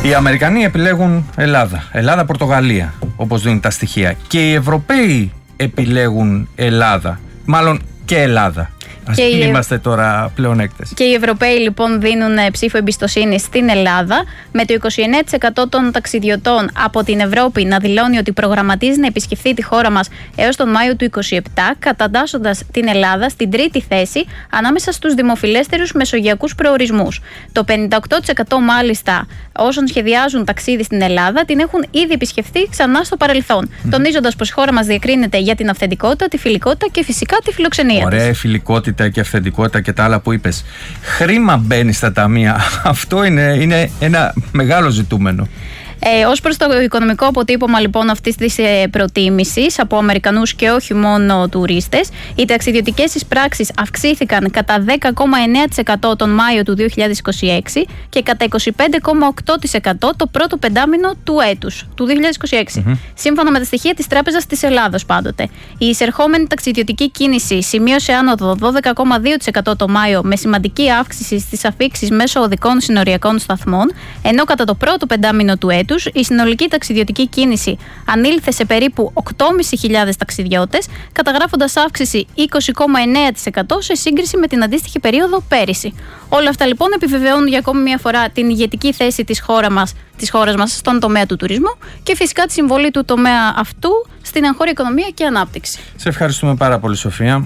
Οι Αμερικανοί επιλέγουν Ελλάδα. Ελλάδα-Πορτογαλία, όπως δίνουν τα στοιχεία. Και οι Ευρωπαίοι επιλέγουν Ελλάδα. Μάλλον και Ελλάδα. Ας μην είμαστε τώρα πλεονέκτες. Και οι Ευρωπαίοι λοιπόν δίνουν ψήφο εμπιστοσύνη στην Ελλάδα, με το 29% των ταξιδιωτών από την Ευρώπη να δηλώνει ότι προγραμματίζει να επισκεφθεί τη χώρα μας έως τον Μάιο του 2027, κατατάσσοντας την Ελλάδα στην τρίτη θέση ανάμεσα στους δημοφιλέστερους μεσογειακούς προορισμούς. Το 58% μάλιστα όσων σχεδιάζουν ταξίδι στην Ελλάδα την έχουν ήδη επισκεφθεί ξανά στο παρελθόν, τονίζοντας πως η χώρα μας διακρίνεται για την αυθεντικότητα, τη φιλικότητα και φυσικά τη φιλοξενία. Ωραία, φιλικότητα και αυθεντικότητα και τα άλλα που είπες. Χρήμα μπαίνει στα ταμεία. Αυτό είναι ένα μεγάλο ζητούμενο. Ως προς το οικονομικό αποτύπωμα λοιπόν αυτής της προτίμησης από Αμερικανούς και όχι μόνο τουρίστες, οι ταξιδιωτικές εισπράξεις αυξήθηκαν κατά 10,9% τον Μάιο του 2026 και κατά 25,8% το πρώτο πεντάμινο του έτους, του 2026. Σύμφωνα με τα στοιχεία της Τράπεζας της Ελλάδος πάντοτε. Η εισερχόμενη ταξιδιωτική κίνηση σημείωσε άνοδο 12,2% το Μάιο, με σημαντική αύξηση στις αφίξεις μέσω οδικών συνοριακών σταθμών, ενώ κατά το πρώτο πεντάμινο του έτους η συνολική ταξιδιωτική κίνηση ανήλθε σε περίπου 8.500 ταξιδιώτες, καταγράφοντας αύξηση 20,9% σε σύγκριση με την αντίστοιχη περίοδο πέρυσι. Όλα αυτά λοιπόν επιβεβαιώνουν για ακόμη μια φορά την ηγετική θέση της χώρας μας στον τομέα του τουρισμού και φυσικά τη συμβολή του τομέα αυτού στην εγχώρια οικονομία και ανάπτυξη. Σε ευχαριστούμε πάρα πολύ, Σοφία.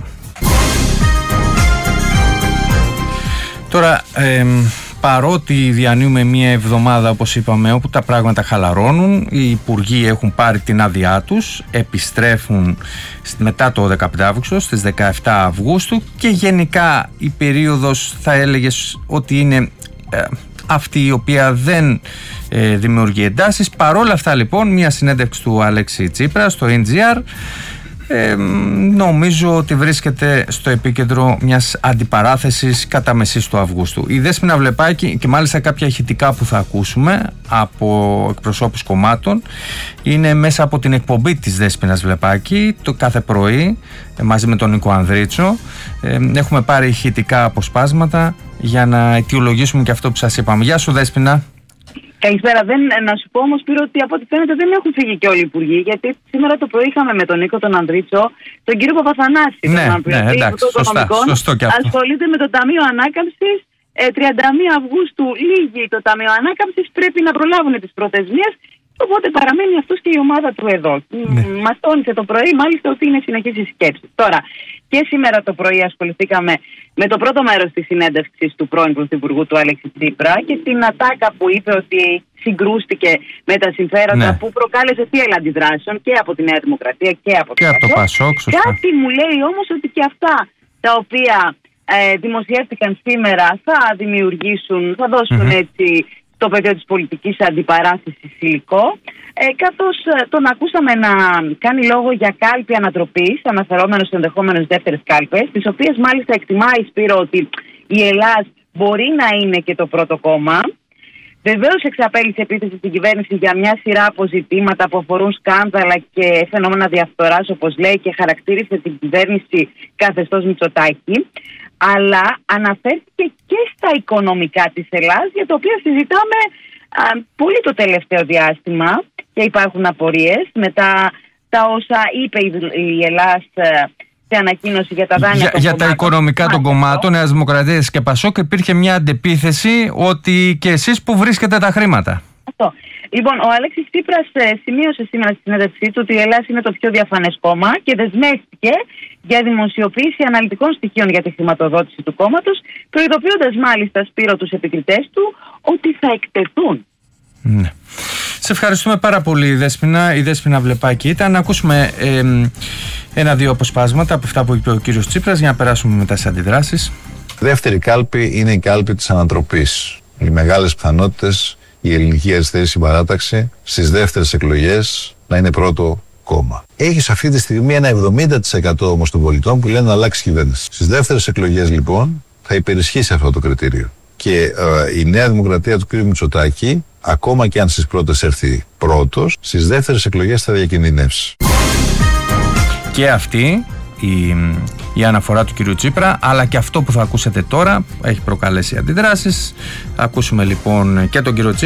Τώρα, παρότι διανύουμε μία εβδομάδα, όπως είπαμε, όπου τα πράγματα χαλαρώνουν, οι υπουργοί έχουν πάρει την άδειά τους, επιστρέφουν μετά το 15 Αύγουστο, στις 17 Αυγούστου, και γενικά η περίοδος θα έλεγες ότι είναι αυτή η οποία δεν δημιουργεί εντάσεις. Παρόλα αυτά λοιπόν, μία συνέντευξη του Αλέξη Τσίπρα στο NGR νομίζω ότι βρίσκεται στο επίκεντρο μιας αντιπαράθεσης κατά μεσής του Αυγούστου. Η Δέσποινα Βλεπάκη, και μάλιστα κάποια ηχητικά που θα ακούσουμε από εκπροσώπους κομμάτων, είναι μέσα από την εκπομπή της Δέσποινας Βλεπάκη το κάθε πρωί μαζί με τον Νίκο Ανδρίτσο. Έχουμε πάρει ηχητικά αποσπάσματα για να αιτιολογήσουμε και αυτό που σας είπαμε. Γεια σου, Δέσποινα. Καλησπέρα. Να σου πω όμως, Σπύρο, ότι από ό,τι φαίνεται δεν έχουν φύγει και όλοι οι υπουργοί, γιατί σήμερα το πρωί είχαμε με τον Νίκο τον Ανδρίτσο τον κύριο Παπαθανάση. Ναι, εντάξει, σωστό και αυτό. Ασχολείται με το Ταμείο Ανάκαμψης. 31 Αυγούστου λύγει το Ταμείο Ανάκαμψης, πρέπει να προλάβουν τις προθεσμίες. Οπότε παραμένει αυτός και η ομάδα του εδώ. Ναι. Μας τόνισε το πρωί, μάλιστα, ότι είναι συνεχής η σκέψη. Τώρα, και σήμερα το πρωί ασχοληθήκαμε με το πρώτο μέρος της συνέντευξης του πρώην Πρωθυπουργού του Αλέξη Τσίπρα και την ατάκα που είπε ότι συγκρούστηκε με τα συμφέροντα, που προκάλεσε θύελλα αντιδράσεων και από τη Νέα Δημοκρατία και από το Πασόκ. Κάτι μου λέει όμως ότι και αυτά τα οποία δημοσιεύτηκαν σήμερα θα δημιουργήσουν, θα δώσουν έτσι το πεδίο της πολιτικής αντιπαράθεσης υλικό, καθώς τον ακούσαμε να κάνει λόγο για κάλπη ανατροπής, αναφερόμενος σε ενδεχόμενες δεύτερες κάλπες, τις οποίες μάλιστα εκτιμάει, Σπύρο, ότι η Ελλάδα μπορεί να είναι και το πρώτο κόμμα. Βεβαίως εξαπέλυσε επίθεση στην κυβέρνηση για μια σειρά αποζητήματα που αφορούν σκάνδαλα και φαινόμενα διαφθοράς, όπως λέει, και χαρακτήρισε την κυβέρνηση καθεστώς Μητσοτάκη. Αλλά αναφέρθηκε και στα οικονομικά της Ελλάδας, για τα οποία συζητάμε πολύ το τελευταίο διάστημα και υπάρχουν απορίες μετά τα όσα είπε η Ελλάδα σε ανακοίνωση για τα δάνεια για τα οικονομικά των κομμάτων Νέας Δημοκρατίας και Πασόκ. Υπήρχε μια αντεπίθεση ότι και εσείς που βρίσκετε τα χρήματα. Αυτό. Λοιπόν, ο Αλέξης Τσίπρας σημείωσε σήμερα στη συνέντευξή του ότι η Ελλάδα είναι το πιο διαφανές κόμμα και δεσμεύτηκε για δημοσιοποίηση αναλυτικών στοιχείων για τη χρηματοδότηση του κόμματος, προειδοποιώντας μάλιστα, Σπύρο, τους επικριτές του ότι θα εκτεθούν. Ναι. Σε ευχαριστούμε πάρα πολύ, Δέσποινα. Η Δέσποινα Βλεπάκη ήταν. Να ακούσουμε ένα-δύο αποσπάσματα από αυτά που είπε ο κύριος Τσίπρας για να περάσουμε μετά στις αντιδράσεις. Δεύτερη κάλπη είναι η κάλπη της ανατροπής. Οι μεγάλες πιθανότητες η ελληνική αριστερή συμπαράταξη στις δεύτερες εκλογές να είναι πρώτο κόμμα. Έχεις αυτή τη στιγμή ένα 70% όμως των πολιτών που λένε να αλλάξει κυβέρνηση. Στις δεύτερες εκλογές λοιπόν θα υπερισχύσει αυτό το κριτήριο. Και η Νέα Δημοκρατία του κ. Μητσοτάκη, ακόμα και αν στις πρώτες έρθει πρώτος, στις δεύτερες εκλογές θα διακινδυνεύσει. Και αυτή η αναφορά του κυρίου Τσίπρα, αλλά και αυτό που θα ακούσετε τώρα έχει προκαλέσει αντιδράσεις. Θα ακούσουμε λοιπόν και τον κύριο Τσίπρα.